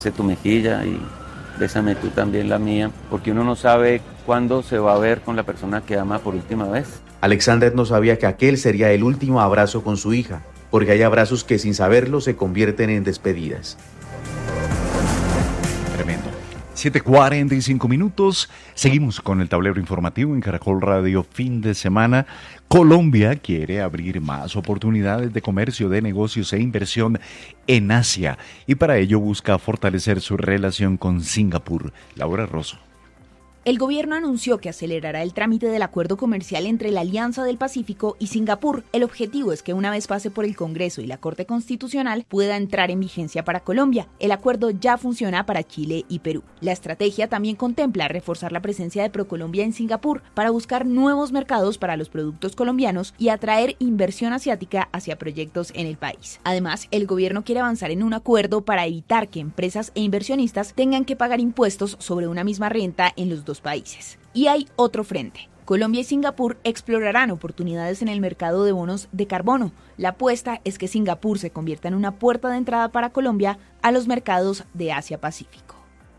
Bésame tu mejilla y bésame tú también la mía, porque uno no sabe cuándo se va a ver con la persona que ama por última vez. Alexander no sabía que aquel sería el último abrazo con su hija, porque hay abrazos que sin saberlo se convierten en despedidas. Tremendo. 7:45 minutos. Seguimos con el tablero informativo en Caracol Radio fin de semana. Colombia quiere abrir más oportunidades de comercio, de negocios e inversión en Asia y para ello busca fortalecer su relación con Singapur. Laura Rosso. El gobierno anunció que acelerará el trámite del acuerdo comercial entre la Alianza del Pacífico y Singapur. El objetivo es que una vez pase por el Congreso y la Corte Constitucional pueda entrar en vigencia para Colombia. El acuerdo ya funciona para Chile y Perú. La estrategia también contempla reforzar la presencia de ProColombia en Singapur para buscar nuevos mercados para los productos colombianos y atraer inversión asiática hacia proyectos en el país. Además, el gobierno quiere avanzar en un acuerdo para evitar que empresas e inversionistas tengan que pagar impuestos sobre una misma renta en los dos países. Y hay otro frente. Colombia y Singapur explorarán oportunidades en el mercado de bonos de carbono. La apuesta es que Singapur se convierta en una puerta de entrada para Colombia a los mercados de Asia-Pacífico.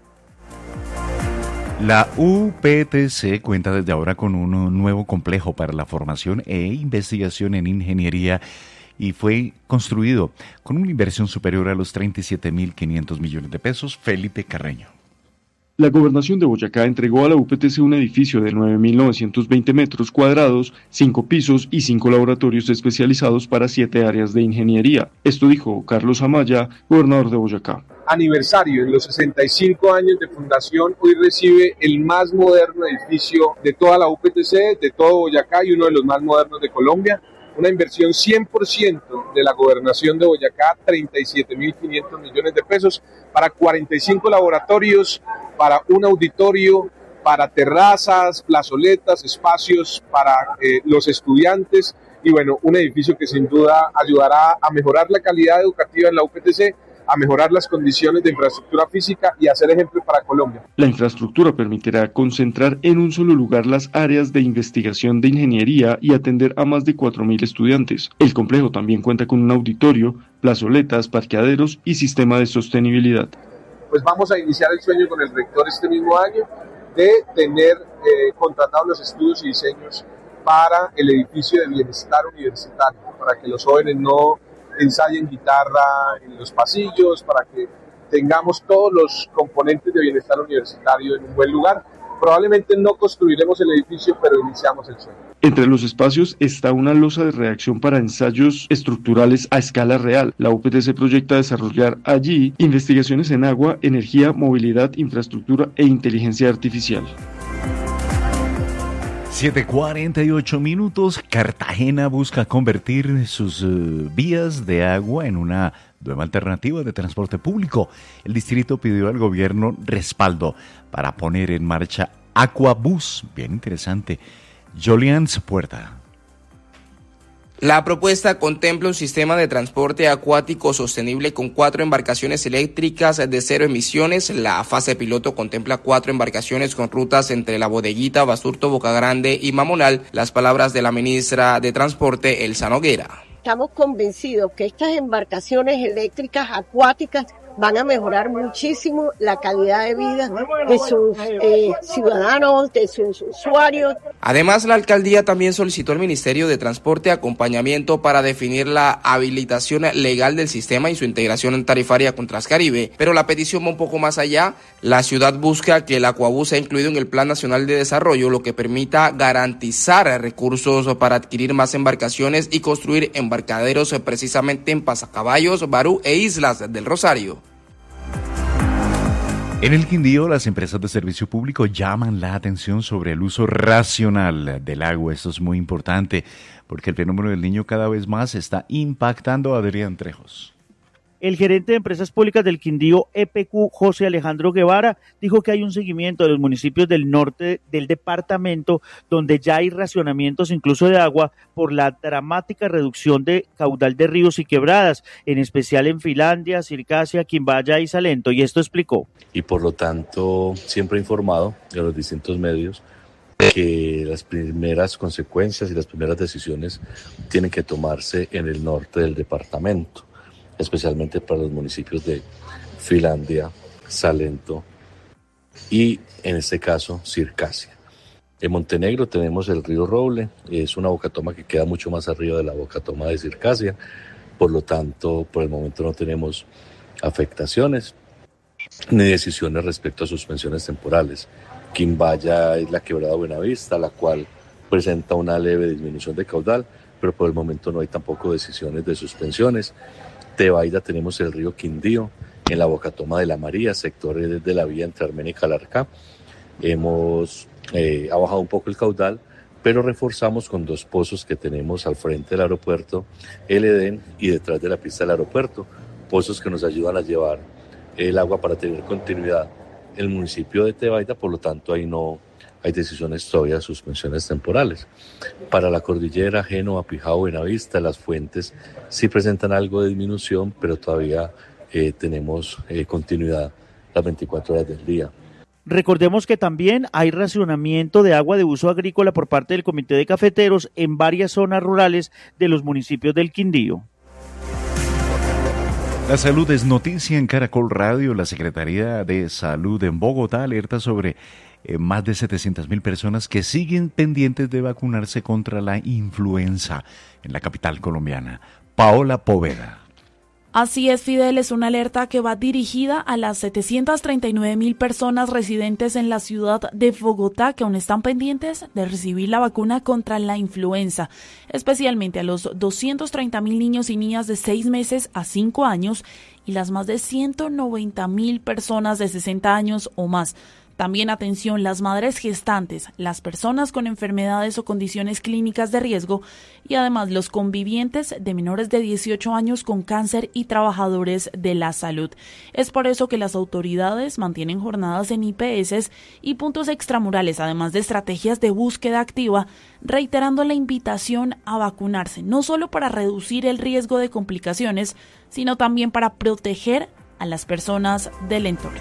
La UPTC cuenta desde ahora con un nuevo complejo para la formación e investigación en ingeniería y fue construido con una inversión superior a los 37.500 millones de pesos. Felipe Carreño. La Gobernación de Boyacá entregó a la UPTC un edificio de 9.920 metros cuadrados, 5 pisos y 5 laboratorios especializados para 7 áreas de ingeniería. Esto dijo Carlos Amaya, gobernador de Boyacá. Aniversario, en los 65 años de fundación, hoy recibe el más moderno edificio de toda la UPTC, de todo Boyacá y uno de los más modernos de Colombia. Una inversión 100% de la Gobernación de Boyacá, 37.500 millones de pesos para 45 laboratorios, para un auditorio, para terrazas, plazoletas, espacios para los estudiantes y bueno, un edificio que sin duda ayudará a mejorar la calidad educativa en la UPTC, a mejorar las condiciones de infraestructura física y a ser ejemplo para Colombia. La infraestructura permitirá concentrar en un solo lugar las áreas de investigación de ingeniería y atender a más de 4.000 estudiantes. El complejo también cuenta con un auditorio, plazoletas, parqueaderos y sistema de sostenibilidad. Pues vamos a iniciar el sueño con el rector este mismo año de tener contratados los estudios y diseños para el edificio de bienestar universitario, para que los jóvenes no ensayen guitarra en los pasillos, para que tengamos todos los componentes de bienestar universitario en un buen lugar. Probablemente no construiremos el edificio, pero iniciamos el sueño. Entre los espacios está una losa de reacción para ensayos estructurales a escala real. La UPTC proyecta desarrollar allí investigaciones en agua, energía, movilidad, infraestructura e inteligencia artificial. 7:48 minutos. Cartagena busca convertir sus vías de agua en una nueva alternativa de transporte público. El distrito pidió al gobierno respaldo para poner en marcha Aquabús. Bien interesante. Jolian Puerta. La propuesta contempla un sistema de transporte acuático sostenible con 4 embarcaciones eléctricas de 0 emisiones. La fase piloto contempla 4 embarcaciones con rutas entre La Bodeguita, Basurto, Boca Grande y Mamonal. Las palabras de la ministra de Transporte, Elsa Noguera. Estamos convencidos que estas embarcaciones eléctricas acuáticas van a mejorar muchísimo la calidad de vida de sus ciudadanos, de sus usuarios. Además, la alcaldía también solicitó al Ministerio de Transporte acompañamiento para definir la habilitación legal del sistema y su integración tarifaria con Transcaribe, pero la petición va un poco más allá. La ciudad busca que el Aquabús sea incluido en el Plan Nacional de Desarrollo, lo que permita garantizar recursos para adquirir más embarcaciones y construir embarcaderos precisamente en Pasacaballos, Barú e Islas del Rosario. En el Quindío, las empresas de servicio público llaman la atención sobre el uso racional del agua. Esto es muy importante porque el fenómeno del Niño cada vez más está impactando a Adrián Trejos. El gerente de Empresas Públicas del Quindío, EPQ, José Alejandro Guevara, dijo que hay un seguimiento de los municipios del norte del departamento donde ya hay racionamientos incluso de agua por la dramática reducción de caudal de ríos y quebradas, en especial en Finlandia, Circasia, Quimbaya y Salento, y esto explicó. Y por lo tanto, siempre he informado a los distintos medios que las primeras consecuencias y las primeras decisiones tienen que tomarse en el norte del departamento, especialmente para los municipios de Finlandia, Salento y en este caso Circasia. En Montenegro tenemos el río Roble, es una bocatoma que queda mucho más arriba de la bocatoma de Circasia, por lo tanto por el momento no tenemos afectaciones ni decisiones respecto a suspensiones temporales. Quimbaya es la quebrada Buenavista, la cual presenta una leve disminución de caudal, pero por el momento no hay tampoco decisiones de suspensiones. Tebaida tenemos el río Quindío, en la bocatoma de la María, sectores de la vía entre Armenia y Calarcá. Ha bajado un poco el caudal, pero reforzamos con 2 pozos que tenemos al frente del aeropuerto, el Edén y detrás de la pista del aeropuerto, pozos que nos ayudan a llevar el agua para tener continuidad en el municipio de Tebaida, por lo tanto ahí no hay decisiones todavía de suspensiones temporales. Para la cordillera, Génova, Pijao, Buenavista, las fuentes sí presentan algo de disminución, pero todavía tenemos continuidad las 24 horas del día. Recordemos que también hay racionamiento de agua de uso agrícola por parte del Comité de Cafeteros en varias zonas rurales de los municipios del Quindío. La salud es noticia en Caracol Radio. La Secretaría de Salud en Bogotá alerta sobre más de 700.000 personas que siguen pendientes de vacunarse contra la influenza en la capital colombiana. Paola Poveda. Así es, Fidel, es una alerta que va dirigida a las 739.000 personas residentes en la ciudad de Bogotá que aún están pendientes de recibir la vacuna contra la influenza, especialmente a los 230.000 niños y niñas de 6 meses a 5 años y las más de 190.000 personas de 60 años o más. También atención, las madres gestantes, las personas con enfermedades o condiciones clínicas de riesgo y además los convivientes de menores de 18 años con cáncer y trabajadores de la salud. Es por eso que las autoridades mantienen jornadas en IPS y puntos extramurales, además de estrategias de búsqueda activa, reiterando la invitación a vacunarse, no solo para reducir el riesgo de complicaciones, sino también para proteger a las personas del entorno.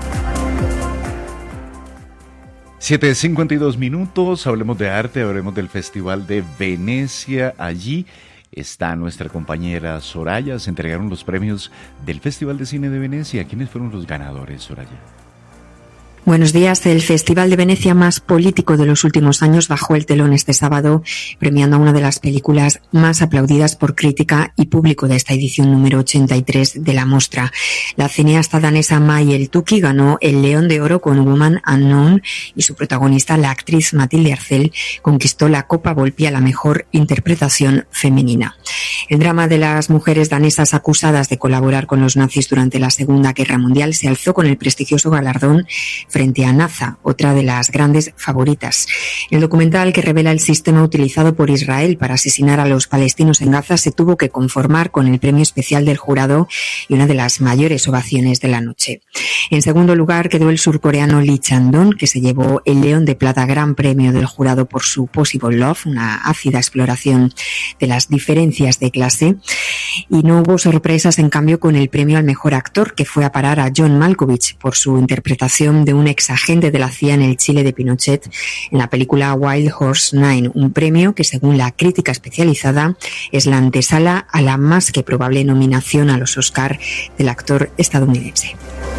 7:52 minutos, hablemos de arte, hablemos del Festival de Venecia. Allí está nuestra compañera Soraya. Se entregaron los premios del Festival de Cine de Venecia. ¿Quiénes fueron los ganadores, Soraya? Buenos días. El Festival de Venecia más político de los últimos años bajó el telón este sábado, premiando a una de las películas más aplaudidas por crítica y público de esta edición número 83 de la Mostra. La cineasta danesa Mai El-Tuki ganó el León de Oro con Woman Unknown y su protagonista, la actriz Matilde Arcel, conquistó la Copa Volpi a la mejor interpretación femenina. El drama de las mujeres danesas acusadas de colaborar con los nazis durante la Segunda Guerra Mundial se alzó con el prestigioso galardón frente a Naza, otra de las grandes favoritas. El documental, que revela el sistema utilizado por Israel para asesinar a los palestinos en Gaza, se tuvo que conformar con el premio especial del jurado y una de las mayores ovaciones de la noche. En segundo lugar quedó el surcoreano Lee Chang-dong, que se llevó el León de Plata, gran premio del jurado por su Possible Love, una ácida exploración de las diferencias de clase. Y no hubo sorpresas, en cambio, con el premio al mejor actor, que fue a parar a John Malkovich por su interpretación de un ex agente de la CIA en el Chile de Pinochet en la película Wild Horse 9, un premio que, según la crítica especializada, es la antesala a la más que probable nominación a los Oscar del actor estadounidense.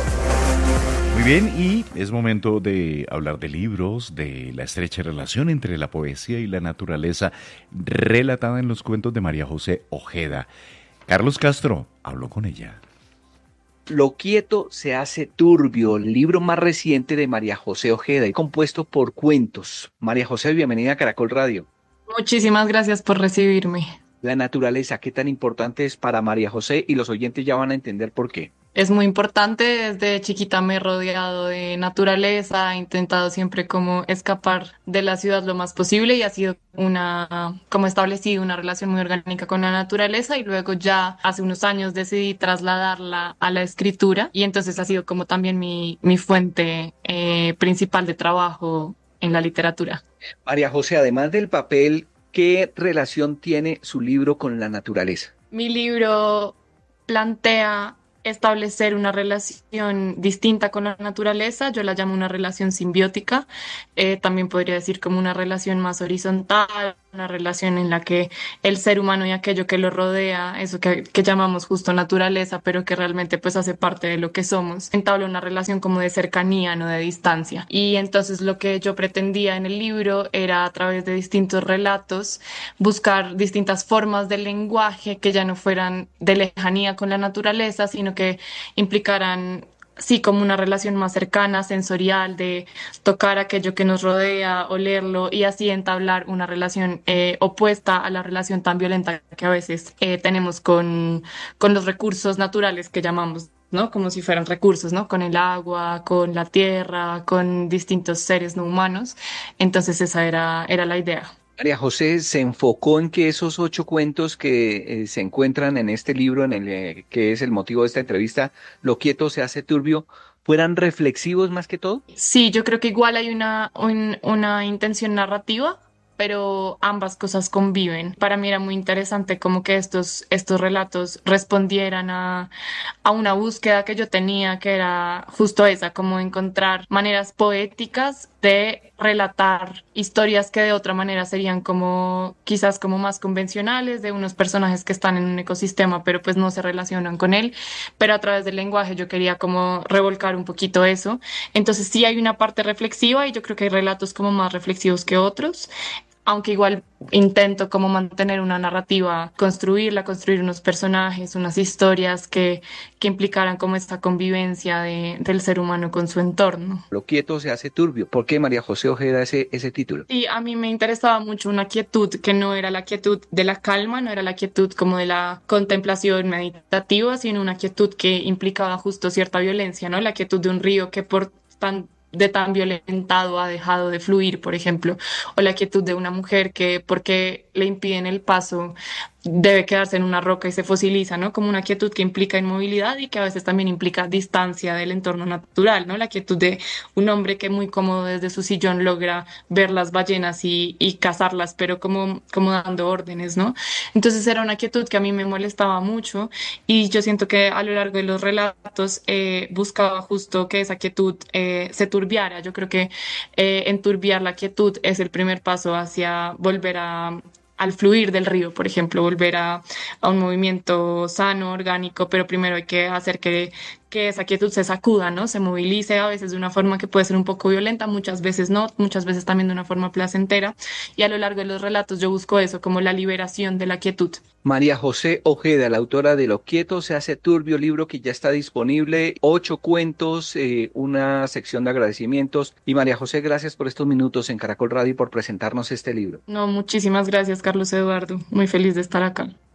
Muy bien, y es momento de hablar de libros, de la estrecha relación entre la poesía y la naturaleza relatada en los cuentos de María José Ojeda. Carlos Castro habló con ella. Lo quieto se hace turbio, el libro más reciente de María José Ojeda, compuesto por cuentos. María José, bienvenida a Caracol Radio. Muchísimas gracias por recibirme. La naturaleza, ¿qué tan importante es para María José? Y los oyentes ya van a entender por qué. Es muy importante, desde chiquita me he rodeado de naturaleza, he intentado siempre como escapar de la ciudad lo más posible y ha sido como establecido una relación muy orgánica con la naturaleza, y luego ya hace unos años decidí trasladarla a la escritura y entonces ha sido como también mi fuente principal de trabajo en la literatura. María José, además del papel, ¿qué relación tiene su libro con la naturaleza? Mi libro plantea establecer una relación distinta con la naturaleza. Yo la llamo una relación simbiótica, también podría decir como una relación más horizontal, una relación en la que el ser humano y aquello que lo rodea, eso que llamamos justo naturaleza, pero que realmente pues hace parte de lo que somos, entabla una relación como de cercanía, no de distancia. Y entonces lo que yo pretendía en el libro era, a través de distintos relatos, buscar distintas formas de lenguaje que ya no fueran de lejanía con la naturaleza, sino que implicaran sí, como una relación más cercana, sensorial, de tocar aquello que nos rodea, olerlo y así entablar una relación opuesta a la relación tan violenta que a veces tenemos con los recursos naturales que llamamos, ¿no? Como si fueran recursos, ¿no? Con el agua, con la tierra, con distintos seres no humanos. Entonces esa era la idea. María José se enfocó en que esos 8 cuentos que se encuentran en este libro, en el que es el motivo de esta entrevista, Lo quieto se hace turbio, fueran reflexivos más que todo. Sí, yo creo que igual hay una intención narrativa, pero ambas cosas conviven. Para mí era muy interesante como que estos relatos respondieran a una búsqueda que yo tenía, que era justo esa, como encontrar maneras poéticas de relatar historias que de otra manera serían como quizás como más convencionales, de unos personajes que están en un ecosistema pero pues no se relacionan con él, pero a través del lenguaje yo quería como revolcar un poquito eso. Entonces sí hay una parte reflexiva y yo creo que hay relatos como más reflexivos que otros, aunque igual intento como mantener una narrativa, construir unos personajes, unas historias que implicaran como esta convivencia del ser humano con su entorno. Lo quieto se hace turbio. ¿Por qué, María José Ojeda, ese título? Sí, a mí me interesaba mucho una quietud que no era la quietud de la calma, no era la quietud como de la contemplación meditativa, sino una quietud que implicaba justo cierta violencia, ¿no? La quietud de un río que por tan violentado ha dejado de fluir, por ejemplo, o la quietud de una mujer que porque le impiden el paso debe quedarse en una roca y se fosiliza, ¿no? Como una quietud que implica inmovilidad y que a veces también implica distancia del entorno natural, ¿no? La quietud de un hombre que muy cómodo desde su sillón logra ver las ballenas y cazarlas, pero como dando órdenes, ¿no? Entonces era una quietud que a mí me molestaba mucho y yo siento que a lo largo de los relatos buscaba justo que esa quietud se turbiara. Yo creo que enturbiar la quietud es el primer paso hacia volver al fluir del río, por ejemplo, volver a un movimiento sano, orgánico, pero primero hay que hacer que esa quietud se sacuda, ¿no? Se movilice, a veces de una forma que puede ser un poco violenta, muchas veces no, muchas veces también de una forma placentera, y a lo largo de los relatos yo busco eso, como la liberación de la quietud. María José Ojeda, la autora de Lo quieto se hace turbio, libro que ya está disponible, 8 cuentos, una sección de agradecimientos. Y María José, gracias por estos minutos en Caracol Radio y por presentarnos este libro. No, muchísimas gracias, Carlos Eduardo. Muy feliz de estar acá.